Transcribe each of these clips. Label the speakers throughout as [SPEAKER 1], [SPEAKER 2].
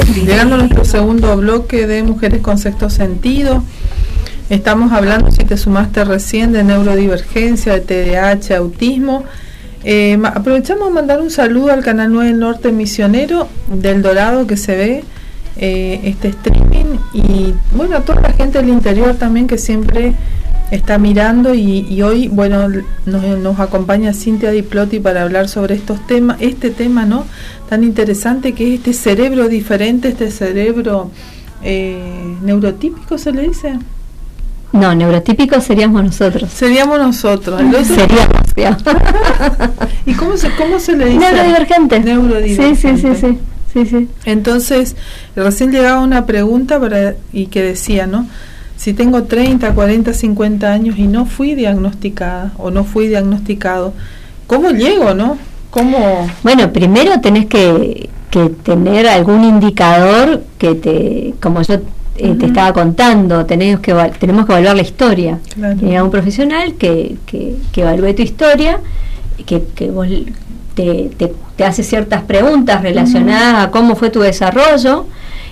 [SPEAKER 1] Llegando a nuestro segundo bloque de Mujeres con Sexto Sentido, estamos hablando, si te sumaste recién, de neurodivergencia, de TDAH, autismo. Aprovechamos a mandar un saludo al Canal 9 Norte Misionero del Dorado, que se ve este streaming, y bueno, a toda la gente del interior también que siempre está mirando, y hoy, bueno, nos acompaña Cintia Diplotti para hablar sobre este tema, ¿no?, tan interesante, que es este cerebro diferente, este cerebro neurotípico, ¿se le dice?
[SPEAKER 2] No, neurotípicos seríamos nosotros.
[SPEAKER 1] Seríamos nosotros.
[SPEAKER 2] Seríamos.
[SPEAKER 1] ¿Y cómo se le dice?
[SPEAKER 2] Neurodivergente.
[SPEAKER 1] Neurodivergente. Sí. Entonces, recién llegaba una pregunta y que decía, ¿no?, si tengo 30, 40, 50 años y no fui diagnosticada o no fui diagnosticado, ¿cómo llego, no? ¿Cómo?
[SPEAKER 2] Bueno, primero tenés que tener algún indicador que como yo te estaba contando, tenemos que evaluar la historia.
[SPEAKER 1] Claro.
[SPEAKER 2] Hay un profesional que evalúe tu historia, que vos te hace ciertas preguntas relacionadas a cómo fue tu desarrollo,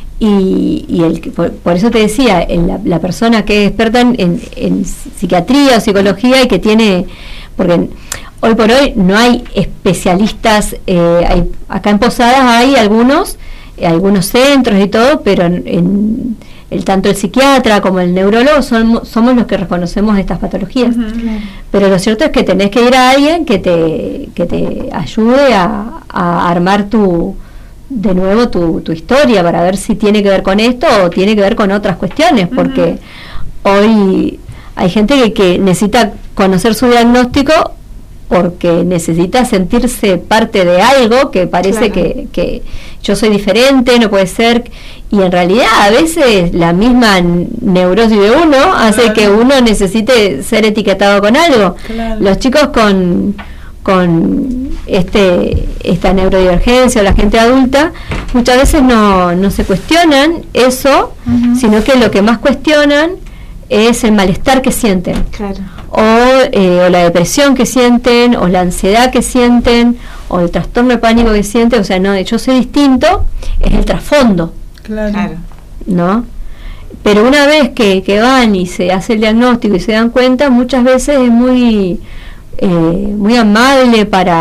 [SPEAKER 2] y por eso te decía, la persona que es experta en psiquiatría o psicología y que tiene, porque hoy por hoy no hay especialistas, acá en Posadas hay algunos centros y todo, pero tanto el psiquiatra como el neurólogo somos los que reconocemos estas patologías. Pero lo cierto es que tenés que ir a alguien que te ayude a armar de nuevo tu historia, para ver si tiene que ver con esto o tiene que ver con otras cuestiones, porque hoy hay gente que necesita conocer su diagnóstico porque necesita sentirse parte de algo que parece que yo soy diferente, no puede ser, y en realidad a veces la misma neurosis de uno hace que uno necesite ser etiquetado con algo. Los chicos con esta neurodivergencia, o la gente adulta, muchas veces no se cuestionan eso, sino que lo que más cuestionan es el malestar que sienten, o la depresión que sienten, o la ansiedad que sienten, o el trastorno de pánico que sienten. O sea, no, yo soy distinto, es el trasfondo, ¿no? Pero una vez que van y se hace el diagnóstico y se dan cuenta, muchas veces es muy amable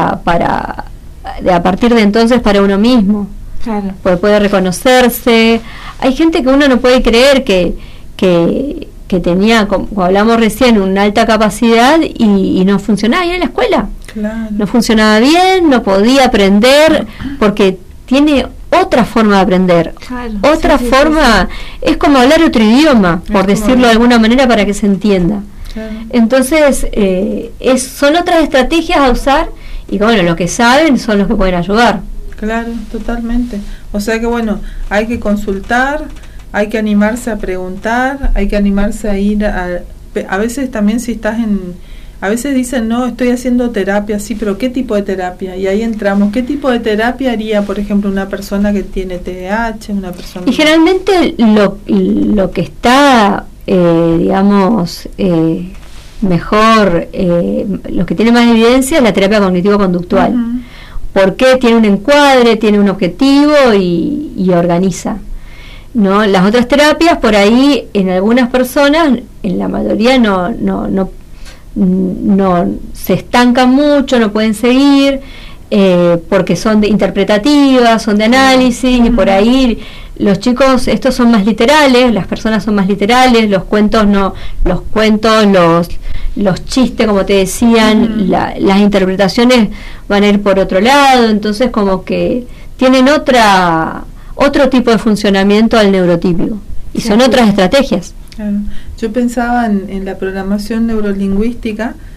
[SPEAKER 2] a partir de entonces para uno mismo, puede reconocerse. Hay gente que uno no puede creer que tenía, como hablamos recién, una alta capacidad y no funcionaba bien en la escuela, no funcionaba bien, no podía aprender porque tiene otra forma de aprender, otra forma. Es como hablar otro idioma, por decirlo de alguna manera, para que se entienda. Entonces son otras estrategias a usar, y bueno, los que saben son los que pueden ayudar.
[SPEAKER 1] Claro, totalmente. O sea que bueno, hay que consultar, hay que animarse a preguntar, hay que animarse a ir a veces también, si estás a veces dicen, no, estoy haciendo terapia, sí, pero ¿qué tipo de terapia? Y ahí entramos, ¿qué tipo de terapia haría, por ejemplo, una persona que tiene TDAH, una persona?
[SPEAKER 2] Y generalmente lo que está digamos mejor, lo que tiene más evidencia es la terapia cognitivo-conductual, porque tiene un encuadre, tiene un objetivo y organiza, ¿no? Las otras terapias, por ahí, en algunas personas, en la mayoría no se estancan mucho, no pueden seguir, porque son interpretativas, son de análisis, y por ahí los chicos, estos son más literales, las personas son más literales, los cuentos los chistes, como te decían, las interpretaciones van a ir por otro lado, entonces como que tienen otro tipo de funcionamiento al neurotípico, y son otras estrategias.
[SPEAKER 1] Yo pensaba en la programación neurolingüística,